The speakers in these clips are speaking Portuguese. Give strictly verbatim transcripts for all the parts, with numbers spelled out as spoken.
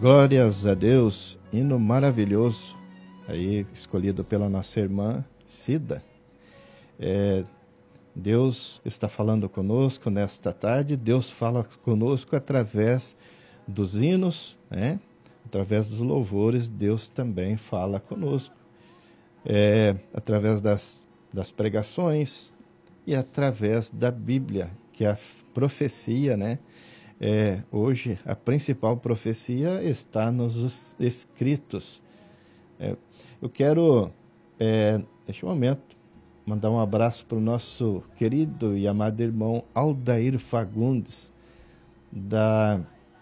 Glórias a Deus, hino maravilhoso, aí escolhido pela nossa irmã Cida. É, Deus está falando conosco nesta tarde, Deus fala conosco através dos hinos, né? Através dos louvores, Deus também fala conosco. É, através das, das pregações e através da Bíblia, que é a profecia, né? É, hoje, a principal profecia está nos escritos. É, eu quero, é, neste momento, mandar um abraço para o nosso querido e amado irmão Aldair Fagundes, da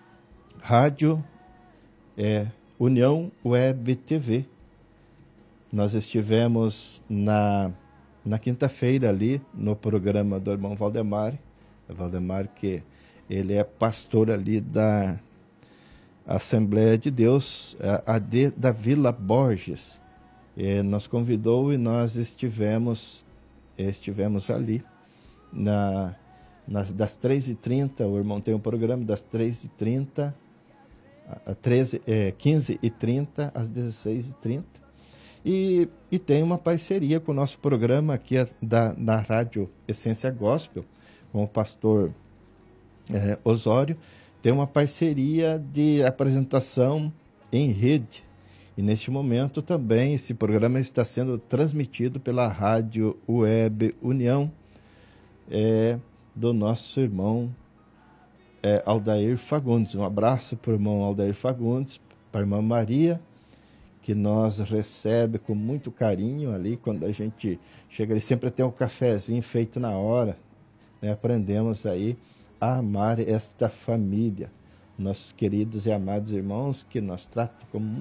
Rádio é, União Web T V. Nós estivemos na, na quinta-feira ali no programa do irmão Valdemar, Valdemar que ele é pastor ali da Assembleia de Deus, a, a de, da Vila Borges. E nos convidou e nós estivemos, estivemos ali na, nas, das três e trinta, o irmão tem um programa das três e trinta, a treze, é, quinze e trinta às dezesseis e trinta. E, e tem uma parceria com o nosso programa aqui da, na Rádio Essência Gospel, com o pastor é, Osório. Tem uma parceria de apresentação em rede. E neste momento também esse programa está sendo transmitido pela Rádio Web União, é, do nosso irmão é, Aldair Fagundes. Um abraço para o irmão Aldair Fagundes, para a irmã Maria, que nós recebe com muito carinho ali, quando a gente chega ali, sempre tem um cafezinho feito na hora, né? Aprendemos aí a amar esta família, nossos queridos e amados irmãos, que nós tratamos como